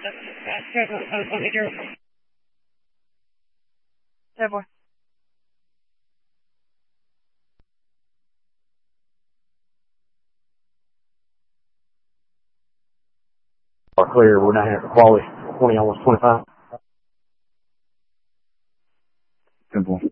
Yeah, boy. Clear. We're down here at the quality 20, almost 25. Simple.